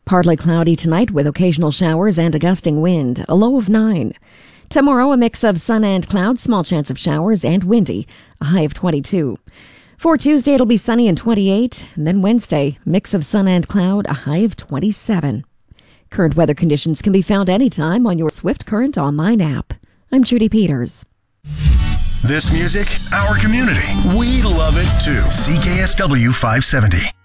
Partly cloudy tonight with occasional showers and a gusting wind, a low of 9. Tomorrow, a mix of sun and clouds, small chance of showers, and windy, a high of 22. For Tuesday, it'll be sunny and 28. And then Wednesday, mix of sun and cloud, a high of 27. Current weather conditions can be found anytime on your Swift Current online app. I'm Judy Peters. This music, our community. We love it too. CKSW 570.